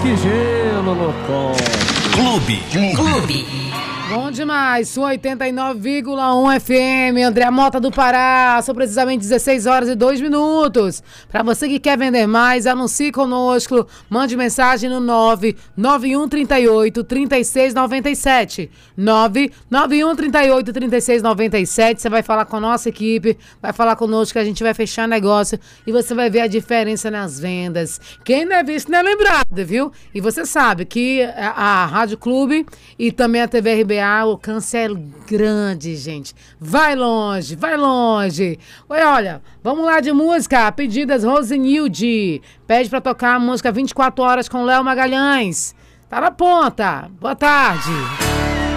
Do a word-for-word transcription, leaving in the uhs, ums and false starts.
Que gelo no copo. Clube. Clube. Bom demais, sua oitenta e nove vírgula um F M, André Mota do Pará, são precisamente dezesseis horas e dois minutos. Para você que quer vender mais, anuncie conosco, mande mensagem no nove nove um três oito, três seis nove sete, nove nove um três oito, três seis nove sete, você vai falar com a nossa equipe, vai falar conosco que a gente vai fechar negócio e você vai ver a diferença nas vendas. Quem não é visto não é lembrado, viu? E você sabe que a, a Rádio Clube e também a T V R B A, o alcance é grande, gente. Vai longe, vai longe. Oi, olha, vamos lá de música. Pedidas Rosenilde. Pede pra tocar a música vinte e quatro horas com Léo Magalhães. Tá na ponta. Boa tarde.